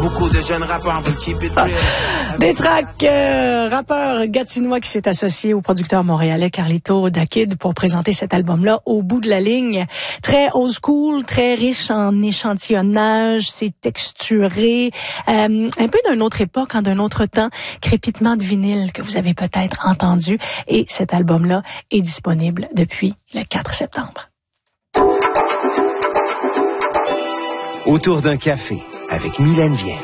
Beaucoup de jeunes rappeurs veulent keep it real. Détrac, rappeur gatinois qui s'est associé au producteur montréalais Carlito Dakid pour présenter cet album-là au bout de la ligne. Très old school, très riche en échantillonnage, c'est texturé, un peu d'une autre époque, d'un autre temps, crépitement de vinyle que vous avez peut-être entendu. Et cet album-là est disponible depuis le 4 septembre. Autour d'un café avec Mylène Vien.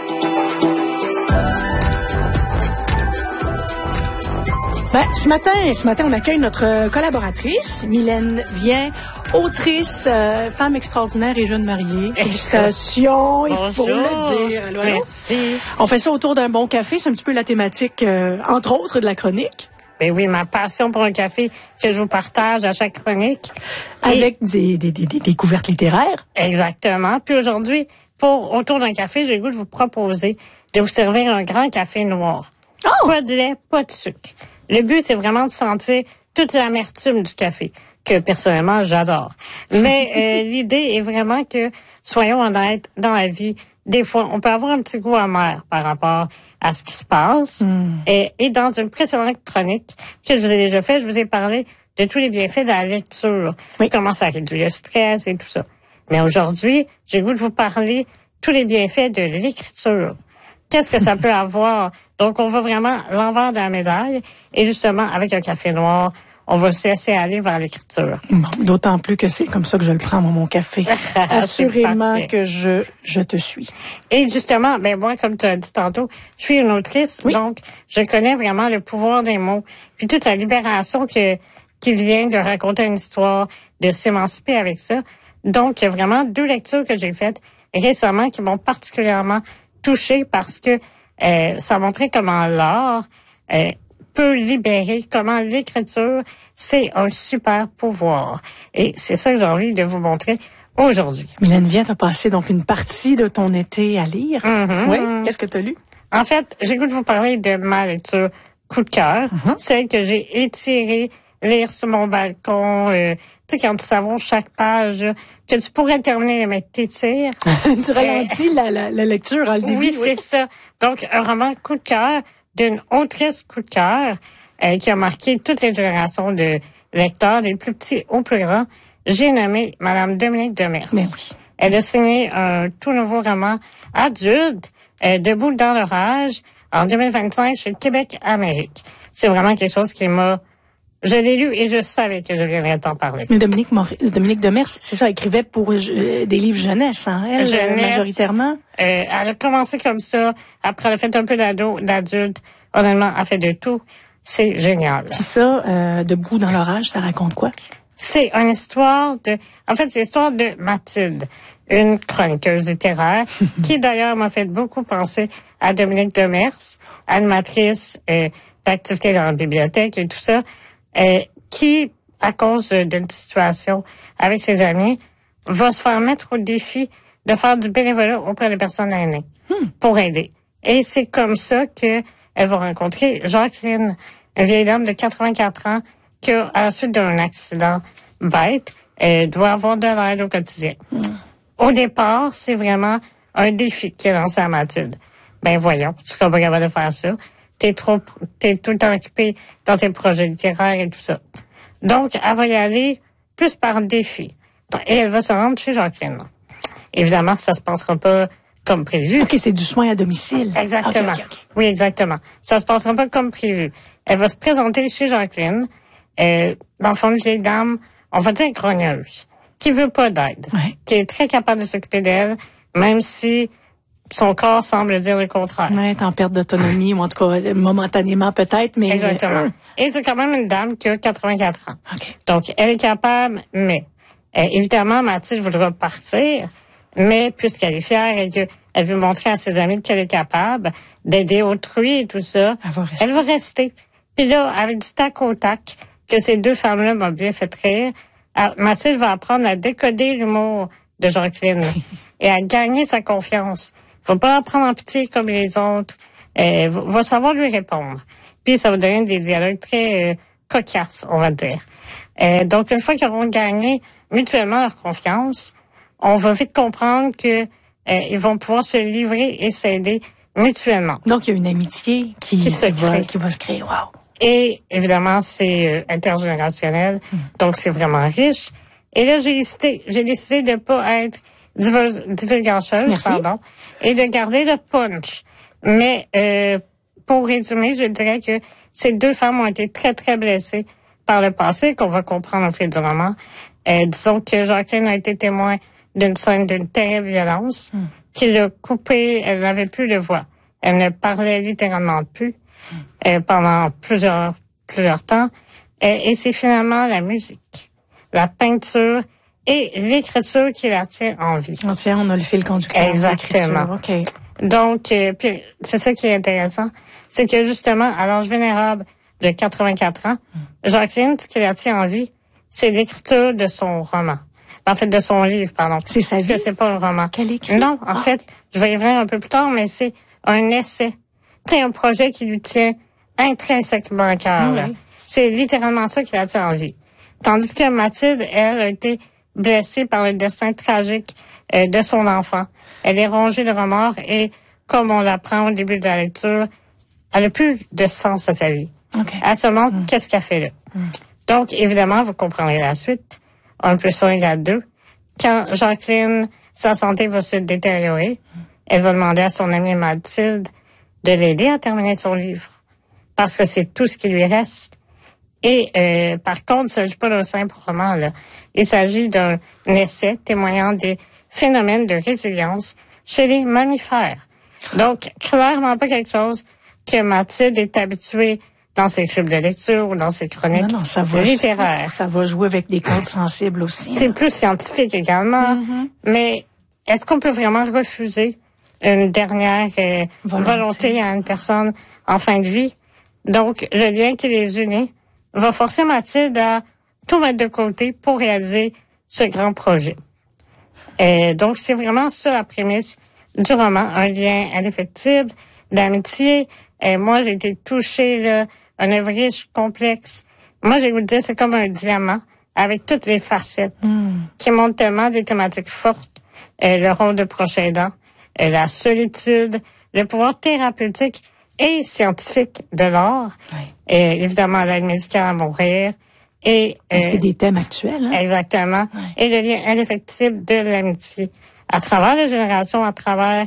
Ce matin, on accueille notre collaboratrice, Mylène Vien, autrice, femme extraordinaire et jeune mariée. Félicitations, il faut le dire. Allô, allô? Merci. On fait ça autour d'un bon café, c'est un petit peu la thématique, entre autres, de la chronique. Ben oui, ma passion pour un café que je vous partage à chaque chronique. Avec des découvertes littéraires. Exactement. Puis aujourd'hui, autour d'un café, j'ai le goût de vous proposer de vous servir un grand café noir. Oh! Pas de lait, pas de sucre. Le but, c'est vraiment de sentir toute l'amertume du café, que personnellement, j'adore. Mais l'idée est vraiment que, soyons honnêtes, dans la vie, des fois, on peut avoir un petit goût amer par rapport à ce qui se passe. Et dans une précédente chronique que je vous ai déjà fait, je vous ai parlé de tous les bienfaits de la lecture. Oui. Comment ça réduit le stress et tout ça. Mais aujourd'hui, j'ai le goût de vous parler tous les bienfaits de l'écriture. Qu'est-ce que ça peut avoir? Donc, on va vraiment l'envers de la médaille. Et justement, avec un café noir, on va se laisser aller vers l'écriture. Bon, d'autant plus que c'est comme ça que je le prends, mon café. Assurément que je te suis. Et justement, moi, comme tu as dit tantôt, je suis une autrice, oui. Donc je connais vraiment le pouvoir des mots, puis toute la libération qui vient de raconter une histoire, de s'émanciper avec ça. Donc, il y a vraiment 2 lectures que j'ai faites récemment qui m'ont particulièrement touchée parce que ça montrait comment l'art peut libérer, comment l'écriture, c'est un super pouvoir. Et c'est ça que j'ai envie de vous montrer aujourd'hui. Mylène Vien, t'as passé donc une partie de ton été à lire. Oui. Qu'est-ce que t'as lu? En fait, j'ai le goût de vous parler de ma lecture coup de cœur, celle que j'ai étirée, lire sur mon balcon, tu sais, quand tu savons chaque page, que tu pourrais terminer, mais t'étires. Tu ralentis la lecture en le début. Oui, c'est ça. Donc, un roman coup de cœur d'une autrice coup de cœur qui a marqué toutes les générations de lecteurs, des plus petits aux plus grands. J'ai nommé Madame Dominique Demers. Mais oui. Elle a signé un tout nouveau roman adulte, Debout dans l'orage, en 2025 chez Québec Amérique. C'est vraiment quelque chose qui m'a... Je l'ai lu et je savais que je viendrais t'en parler. Mais Dominique Demers, c'est ça, écrivait pour des livres jeunesse, hein, elle, Jeunesse, majoritairement. Elle a commencé comme ça, après elle a fait un peu d'adulte. Honnêtement, elle fait de tout. C'est génial. Puis ça, Debout dans l'orage, ça raconte quoi? C'est une histoire c'est l'histoire de Mathilde, une chroniqueuse littéraire, qui d'ailleurs m'a fait beaucoup penser à Dominique Demers, animatrice d'activités dans la bibliothèque et tout ça, qui, à cause d'une situation avec ses amis, va se faire mettre au défi de faire du bénévolat auprès des personnes aînées pour aider. Et c'est comme ça que elle va rencontrer Jacqueline, une vieille dame de 84 ans qui, à la suite d'un accident bête, doit avoir de l'aide au quotidien. Au départ, c'est vraiment un défi qui est lancé à Mathilde. Voyons, tu seras pas capable de faire ça. T'es tout le temps occupé dans tes projets littéraires et tout ça. Donc, elle va y aller plus par défi. Et elle va se rendre chez Jacqueline. Évidemment, ça se passera pas comme prévu. OK, c'est du soin à domicile. Exactement. Okay. Oui, exactement. Ça se passera pas comme prévu. Elle va se présenter chez Jacqueline. Dans le fond, une vieille dame, on va dire grogneuse, qui veut pas d'aide, qui est très capable de s'occuper d'elle, même si son corps semble dire le contraire. Oui, t'es en perte d'autonomie, ou en tout cas, momentanément peut-être, mais... Exactement. Et c'est quand même une dame qui a 84 ans. Okay. Donc, elle est capable, mais... évidemment, Mathilde voudra partir, mais puisqu'elle est fière et qu'elle veut montrer à ses amis qu'elle est capable d'aider autrui et tout ça, elle va rester. Puis là, avec du tac au tac, que ces 2 femmes-là m'ont bien fait rire, Mathilde va apprendre à décoder l'humour de Jacqueline et à gagner sa confiance. Va pas la prendre en pitié comme les autres. Va savoir lui répondre. Puis ça va donner des dialogues très cocasses, on va dire. Donc, une fois qu'ils auront gagné mutuellement leur confiance, on va vite comprendre que ils vont pouvoir se livrer et s'aider mutuellement. Donc, il y a une amitié qui va se créer. Wow. Et évidemment, c'est intergénérationnel, donc c'est vraiment riche. Et là, j'ai décidé de pas être divulgacheuse, et de garder le punch. Mais pour résumer, je dirais que ces deux femmes ont été très, très blessées par le passé, qu'on va comprendre au fil du roman. Disons que Jacqueline a été témoin d'une scène d'une terrible violence qui l'a coupée, elle n'avait plus de voix. Elle ne parlait littéralement plus pendant plusieurs temps. Et c'est finalement la musique, la peinture et l'écriture qui la tient en vie. On a le fil conducteur. Exactement. Okay. Donc, puis c'est ça qui est intéressant, c'est que justement, à l'âge vénérable de 84 ans, Jacqueline, ce qui la tient en vie, c'est l'écriture de son roman. En fait, de son livre, pardon. C'est sa vie? Parce que c'est pas un roman. Qu'elle écrit? Non, en fait, je vais y revenir un peu plus tard, mais c'est un essai. C'est un projet qui lui tient intrinsèquement à cœur. Oui. C'est littéralement ça qui la tient en vie. Tandis que Mathilde, elle, a été blessée par le destin tragique de son enfant. Elle est rongée de remords et, comme on l'apprend au début de la lecture, elle n'a plus de sens à sa vie. Okay. Elle se demande qu'est-ce qu'elle fait là. Donc, évidemment, vous comprendrez la suite. 1 + 1 = 2. Quand Jacqueline, sa santé va se détériorer, elle va demander à son amie Mathilde de l'aider à terminer son livre. Parce que c'est tout ce qui lui reste. Et par contre, il ne s'agit pas d'un simple roman, là. Il s'agit d'un essai témoignant des phénomènes de résilience chez les mammifères. Donc, clairement pas quelque chose que Mathilde est habituée dans ses clubs de lecture ou dans ses chroniques littéraires. Ça va jouer avec des codes sensibles aussi. C'est plus scientifique également. Mais est-ce qu'on peut vraiment refuser une dernière volonté à une personne en fin de vie? Donc, le lien qui les unit va forcer Mathilde à tout mettre de côté pour réaliser ce grand projet. Donc, c'est vraiment ça la prémisse du roman, un lien indéfectible, d'amitié. Moi, j'ai été touchée, là, un œuvre riche, complexe. Moi, je vais vous le dire, c'est comme un diamant avec toutes les facettes qui montrent tellement des thématiques fortes. Le rôle de proche aidant, la solitude, le pouvoir thérapeutique et scientifique de l'art, évidemment l'aide médicale à mourir. C'est des thèmes actuels. Hein? Exactement. Ouais. Et le lien indéfectible de l'amitié. À travers les générations, à travers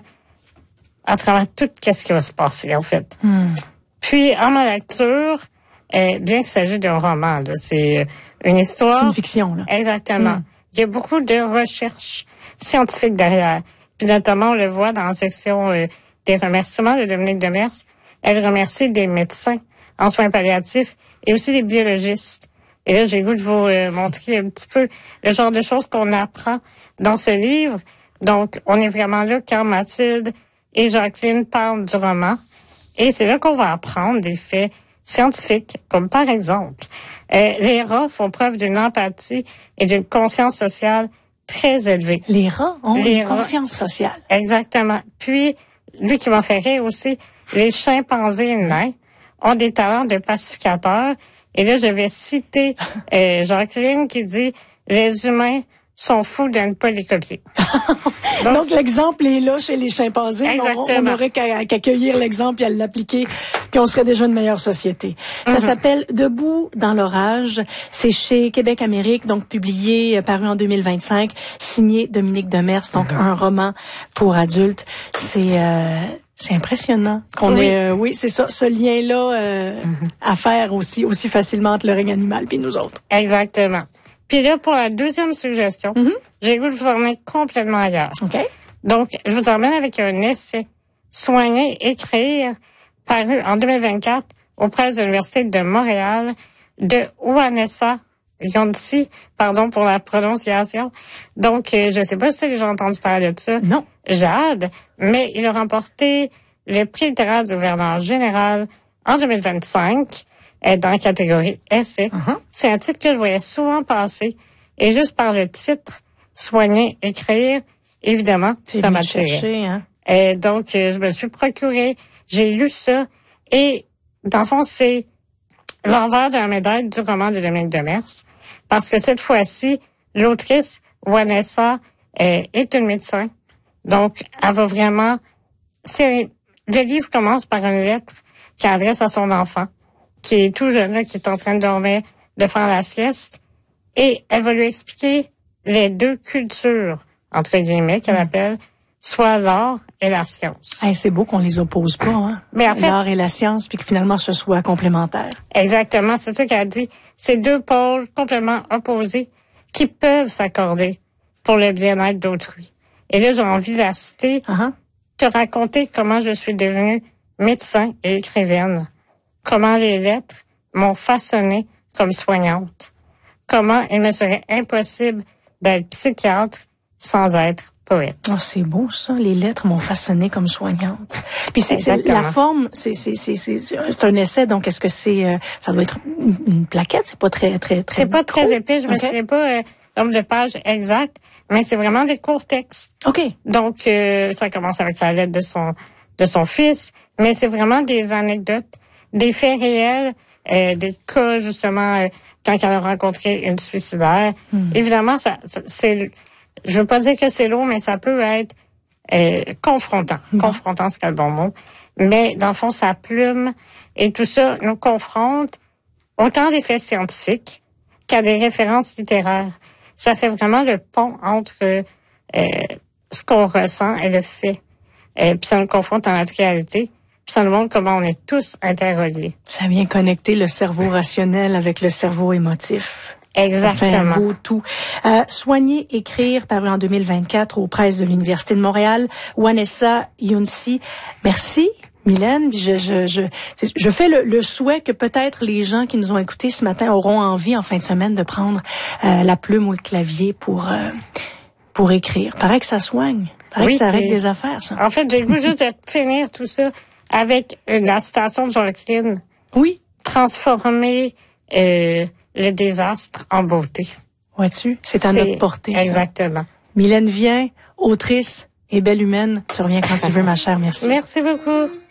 tout ce qui va se passer, en fait. Puis, en ma lecture, bien qu'il s'agisse d'un roman, là, c'est une histoire. C'est une fiction, là. Exactement. Il y a beaucoup de recherches scientifiques derrière. Puis, notamment, on le voit dans la section des remerciements de Dominique Demers. Elle remercie des médecins en soins palliatifs et aussi des biologistes. Et là, j'ai le goût de vous montrer un petit peu le genre de choses qu'on apprend dans ce livre. Donc, on est vraiment là quand Mathilde et Jacqueline parlent du roman. Et c'est là qu'on va apprendre des faits scientifiques, comme par exemple, les rats font preuve d'une empathie et d'une conscience sociale très élevée. Les rats ont une conscience sociale. Exactement. Puis, lui qui m'a fait rire aussi, les chimpanzés nains ont des talents de pacificateurs. Et là, je vais citer Jacqueline qui dit « Les humains sont fous de ne pas les copier. » Donc l'exemple est là chez les chimpanzés. On n'aurait qu'à cueillir l'exemple et à l'appliquer, puis on serait déjà une meilleure société. Ça s'appelle « Debout dans l'orage ». C'est chez Québec Amérique, donc publié, paru en 2025, signé Dominique Demers, donc un roman pour adultes. C'est impressionnant qu'on ait, c'est ça, ce lien-là à faire aussi facilement entre le règne animal et nous autres. Exactement. Puis là, pour la deuxième suggestion, j'ai le goût de vous emmener complètement ailleurs. Okay. Donc, je vous emmène avec un essai soigner, écrire, paru en 2024 aux presses de l'Université de Montréal de Vanessa Yonsi, pardon pour la prononciation. Donc, je ne sais pas si tu as déjà entendu parler de ça. Non. Jade, mais il a remporté le prix littéraire du gouverneur général en 2025 dans la catégorie essai. C'est un titre que je voyais souvent passer et juste par le titre, soigner, écrire, évidemment, ça m'a attiré. Hein? Et donc, je me suis procuré, j'ai lu ça et dans le fond, c'est l'envers de la médaille du roman de Dominique Demers parce que cette fois-ci, l'autrice Vanessa est une médecin Donc, elle va vraiment... Le livre commence par une lettre qu'elle adresse à son enfant, qui est tout jeune, là, qui est en train de dormir, de faire la sieste. Et elle va lui expliquer les deux cultures, entre guillemets, qu'elle appelle soit l'art et la science. Hey, c'est beau qu'on les oppose pas, hein? Mais en fait, l'art et la science, puis que finalement ce soit complémentaire. Exactement, c'est ça qu'elle dit. C'est deux pôles complètement opposés qui peuvent s'accorder pour le bien-être d'autrui. Et là, j'ai envie de la citer, te raconter comment je suis devenue médecin et écrivaine, comment les lettres m'ont façonnée comme soignante, comment il me serait impossible d'être psychiatre sans être poète. Oh, c'est beau ça, les lettres m'ont façonnée comme soignante. Puis c'est la forme, c'est un essai, donc est-ce que c'est ça doit être une plaquette, c'est pas très c'est pas très épais, je me souviens pas nombre de pages exact, mais c'est vraiment des courts textes. OK. Donc ça commence avec la lettre de son fils, mais c'est vraiment des anecdotes, des faits réels, des cas justement quand elle a rencontré une suicidaire. Évidemment, c'est je veux pas dire que c'est lourd, mais ça peut être confrontant. Confrontant, c'est le bon mot. Mais dans le fond, sa plume et tout ça nous confronte autant des faits scientifiques qu'à des références littéraires. Ça fait vraiment le pont entre ce qu'on ressent et le fait. Puis ça nous confronte à notre réalité. Puis ça nous montre comment on est tous interreliés. Ça vient connecter le cerveau rationnel avec le cerveau émotif. Exactement. Ça fait un beau tout. Soigner, écrire, paru en 2024 aux presses de l'Université de Montréal. Wanessa Younsi, merci. Mylène, je fais le souhait que peut-être les gens qui nous ont écoutés ce matin auront envie en fin de semaine de prendre la plume ou le clavier pour écrire. Paraît que ça soigne. Paraît que ça règle des affaires, ça. En fait, j'ai le goût juste de finir tout ça avec la citation de Jacqueline. Oui. Transformer le désastre en beauté. Vois-tu? C'est à notre portée. Exactement. Ça. Mylène Vien, autrice et belle humaine. Tu reviens quand tu veux, ma chère. Merci. Merci beaucoup.